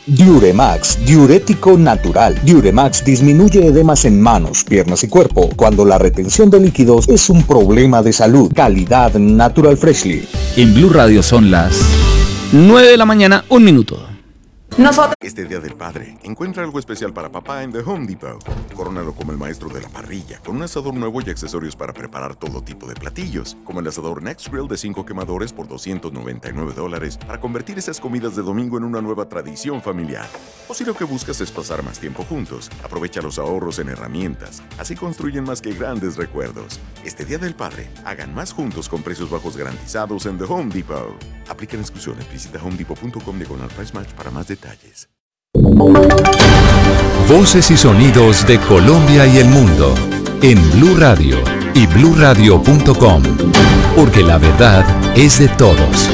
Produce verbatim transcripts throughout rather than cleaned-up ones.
Diuremax, diurético natural. Diuremax disminuye edemas en manos, piernas y cuerpo cuando la retención de líquidos es un problema de salud. Calidad Natural Freshly. En Blue Radio son las nueve de la mañana, un minuto. Nosotros. Este Día del Padre, encuentra algo especial para papá en The Home Depot. Corónalo como el maestro de la parrilla, con un asador nuevo y accesorios para preparar todo tipo de platillos, como el asador Next Grill de cinco quemadores por doscientos noventa y nueve dólares, para convertir esas comidas de domingo en una nueva tradición familiar. O si lo que buscas es pasar más tiempo juntos, aprovecha los ahorros en herramientas. Así construyen más que grandes recuerdos. Este Día del Padre, hagan más juntos con precios bajos garantizados en The Home Depot. Aplican exclusiones. Visita home depot punto com diagonal price match para más detalles. Voces y sonidos de Colombia y el mundo en Blue Radio y blue radio punto com, porque la verdad es de todos.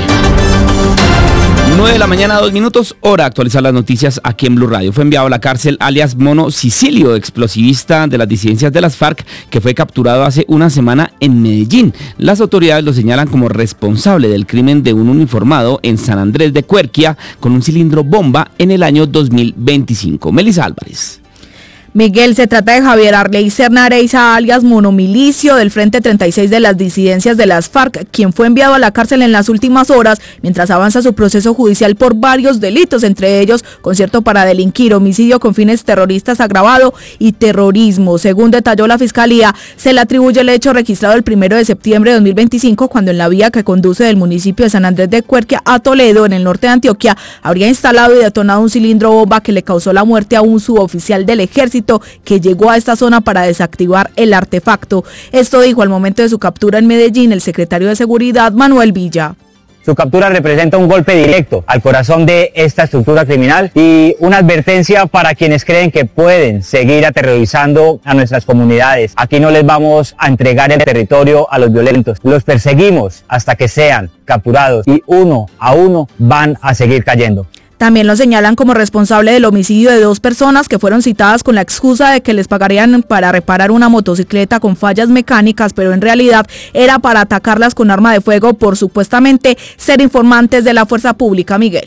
nueve de la mañana, dos minutos, hora de actualizar las noticias aquí en Blue Radio. Fue enviado a la cárcel alias Mono Sicilio, explosivista de las disidencias de las FARC, que fue capturado hace una semana en Medellín. Las autoridades lo señalan como responsable del crimen de un uniformado en San Andrés de Cuerquia con un cilindro bomba en el año dos mil veinticinco. Melissa Álvarez. Miguel, se trata de Javier Arley Cernareiza, alias Monomilicio, del Frente treinta y seis de las disidencias de las FARC, quien fue enviado a la cárcel en las últimas horas, mientras avanza su proceso judicial por varios delitos, entre ellos concierto para delinquir, homicidio con fines terroristas agravado y terrorismo. Según detalló la Fiscalía, se le atribuye el hecho registrado el primero de septiembre de dos mil veinticinco, cuando en la vía que conduce del municipio de San Andrés de Cuerquia a Toledo, en el norte de Antioquia, habría instalado y detonado un cilindro bomba que le causó la muerte a un suboficial del ejército que llegó a esta zona para desactivar el artefacto. Esto dijo al momento de su captura en Medellín el secretario de Seguridad, Manuel Villa. Su captura representa un golpe directo al corazón de esta estructura criminal y una advertencia para quienes creen que pueden seguir aterrorizando a nuestras comunidades. Aquí no les vamos a entregar el territorio a los violentos, los perseguimos hasta que sean capturados y uno a uno van a seguir cayendo. También lo señalan como responsable del homicidio de dos personas que fueron citadas con la excusa de que les pagarían para reparar una motocicleta con fallas mecánicas, pero en realidad era para atacarlas con arma de fuego por supuestamente ser informantes de la fuerza pública. Miguel.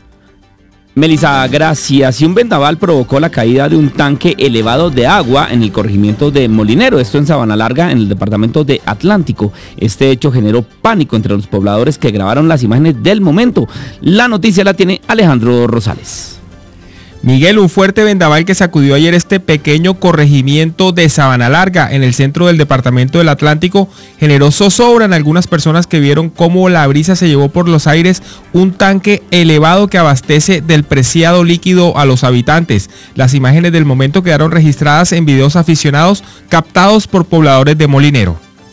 Melissa, gracias. Y un vendaval provocó la caída de un tanque elevado de agua en el corregimiento de Molinero, esto en Sabana Larga, en el departamento de Atlántico. Este hecho generó pánico entre los pobladores que grabaron las imágenes del momento. La noticia la tiene Alejandro Rosales. Miguel, un fuerte vendaval que sacudió ayer este pequeño corregimiento de Sabana Larga en el centro del departamento del Atlántico generó zozobra en algunas personas que vieron cómo la brisa se llevó por los aires un tanque elevado que abastece del preciado líquido a los habitantes. Las imágenes del momento quedaron registradas en videos aficionados captados por pobladores de Molinero.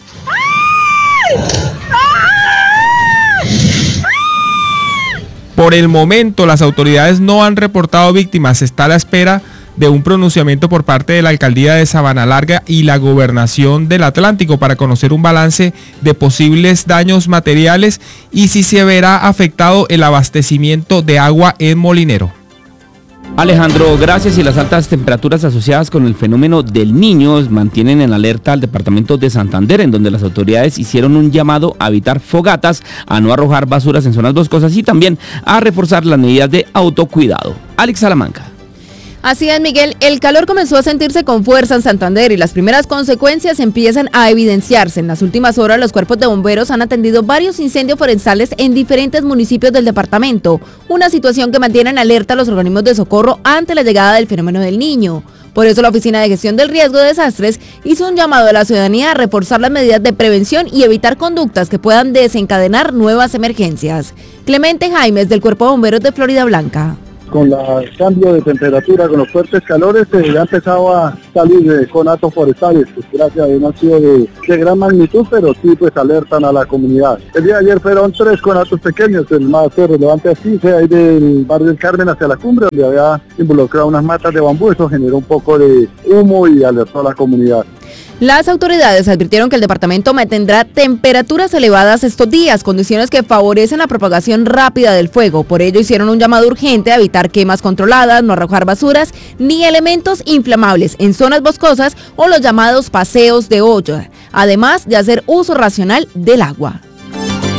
Por el momento, las autoridades no han reportado víctimas. Se está a la espera de un pronunciamiento por parte de la alcaldía de Sabana Larga y la gobernación del Atlántico para conocer un balance de posibles daños materiales y si se verá afectado el abastecimiento de agua en Molinero. Alejandro, gracias. Y las altas temperaturas asociadas con el fenómeno del Niño mantienen en alerta al departamento de Santander, en donde las autoridades hicieron un llamado a evitar fogatas, a no arrojar basuras en zonas boscosas y también a reforzar las medidas de autocuidado. Alex Salamanca. Así es, Miguel, el calor comenzó a sentirse con fuerza en Santander y las primeras consecuencias empiezan a evidenciarse. En las últimas horas, los cuerpos de bomberos han atendido varios incendios forestales en diferentes municipios del departamento, una situación que mantiene en alerta a los organismos de socorro ante la llegada del fenómeno del Niño. Por eso la Oficina de Gestión del Riesgo de Desastres hizo un llamado a la ciudadanía a reforzar las medidas de prevención y evitar conductas que puedan desencadenar nuevas emergencias. Clemente Jaimes, del Cuerpo de Bomberos de Florida Blanca. Con el cambio de temperatura, con los fuertes calores, eh, ya empezaba a salir eh, conatos forestales, pues gracias a Dios no ha sido de, de gran magnitud, pero sí pues alertan a la comunidad. El día de ayer fueron tres conatos pequeños, el más relevante así fue ahí del barrio del Carmen hacia la cumbre, donde había involucrado unas matas de bambú, eso generó un poco de humo y alertó a la comunidad. Las autoridades advirtieron que el departamento mantendrá temperaturas elevadas estos días, condiciones que favorecen la propagación rápida del fuego. Por ello hicieron un llamado urgente a evitar quemas controladas, no arrojar basuras ni elementos inflamables en zonas boscosas o los llamados paseos de olla, además de hacer uso racional del agua.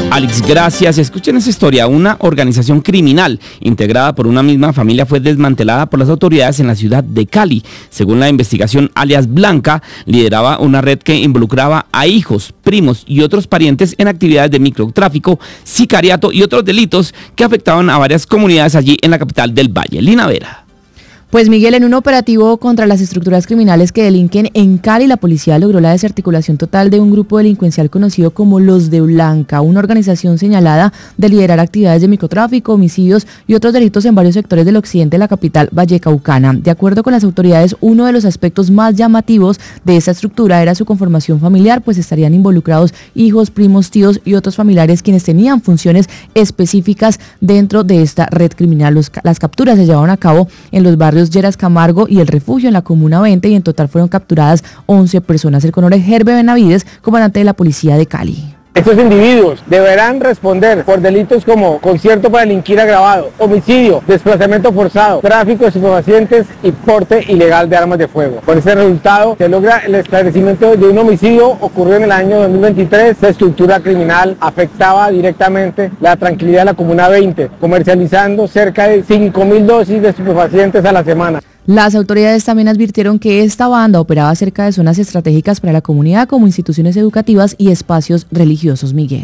Alex, gracias. Escuchen esa historia. Una organización criminal integrada por una misma familia fue desmantelada por las autoridades en la ciudad de Cali. Según la investigación, alias Blanca lideraba una red que involucraba a hijos, primos y otros parientes en actividades de microtráfico, sicariato y otros delitos que afectaban a varias comunidades allí en la capital del Valle. Lina Vera. Pues Miguel, en un operativo contra las estructuras criminales que delinquen en Cali, la policía logró la desarticulación total de un grupo delincuencial conocido como Los de Blanca, una organización señalada de liderar actividades de microtráfico, homicidios y otros delitos en varios sectores del occidente de la capital vallecaucana. De acuerdo con las autoridades, uno de los aspectos más llamativos de esta estructura era su conformación familiar, pues estarían involucrados hijos, primos, tíos y otros familiares quienes tenían funciones específicas dentro de esta red criminal. Los, las capturas se llevaron a cabo en los barrios Lleras Camargo y El Refugio en la Comuna veinte y en total fueron capturadas once personas. El coronel Herbe Benavides, comandante de la policía de Cali. Estos individuos deberán responder por delitos como concierto para delinquir agravado, homicidio, desplazamiento forzado, tráfico de estupefacientes y porte ilegal de armas de fuego. Con este resultado se logra el esclarecimiento de un homicidio ocurrido en el año dos mil veintitrés. La estructura criminal afectaba directamente la tranquilidad de la Comuna veinte, comercializando cerca de cinco mil dosis de estupefacientes a la semana. Las autoridades también advirtieron que esta banda operaba cerca de zonas estratégicas para la comunidad como instituciones educativas y espacios religiosos, Miguel.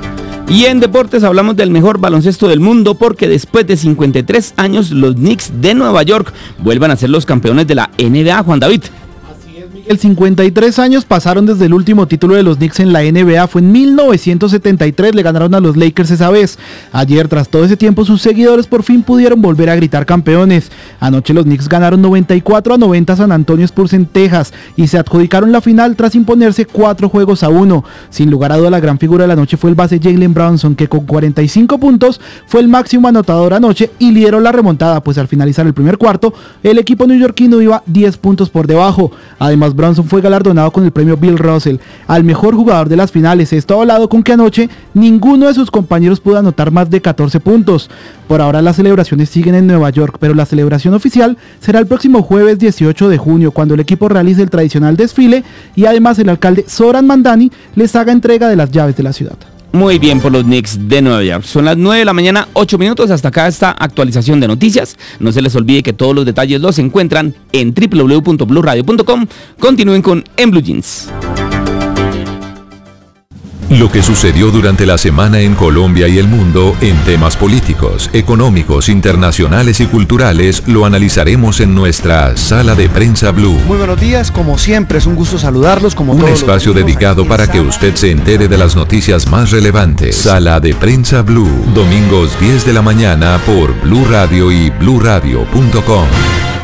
Y en deportes hablamos del mejor baloncesto del mundo porque después de cincuenta y tres años los Knicks de Nueva York vuelvan a ser los campeones de la N B A, Juan David. El cincuenta y tres años pasaron desde el último título de los Knicks en la N B A, fue en mil novecientos setenta y tres, le ganaron a los Lakers esa vez. Ayer, tras todo ese tiempo, sus seguidores por fin pudieron volver a gritar campeones. Anoche los Knicks ganaron noventa y cuatro a noventa a San Antonio Spurs en Texas y se adjudicaron la final tras imponerse cuatro juegos a uno. Sin lugar a duda, la gran figura de la noche fue el base Jalen Brunson, que con cuarenta y cinco puntos fue el máximo anotador anoche y lideró la remontada, pues al finalizar el primer cuarto, el equipo neoyorquino iba diez puntos por debajo. Además, Brunson fue galardonado con el premio Bill Russell al mejor jugador de las finales. Esto avalado con que anoche ninguno de sus compañeros pudo anotar más de catorce puntos. Por ahora las celebraciones siguen en Nueva York, pero la celebración oficial será el próximo jueves dieciocho de junio, cuando el equipo realice el tradicional desfile y además el alcalde Zoran Mandani les haga entrega de las llaves de la ciudad. Muy bien por los Knicks de Nueva York. Son las nueve de la mañana, ocho minutos. Hasta acá esta actualización de noticias. No se les olvide que todos los detalles los encuentran en doble u doble u doble u punto blue radio punto com. Continúen con En Blue Jeans. Lo que sucedió durante la semana en Colombia y el mundo en temas políticos, económicos, internacionales y culturales lo analizaremos en nuestra Sala de Prensa Blue. Muy buenos días, como siempre es un gusto saludarlos. Como un todos espacio los dedicado para que usted se entere de las noticias más relevantes. Sala de Prensa Blue, domingos diez de la mañana por Blue Radio y blue radio punto com.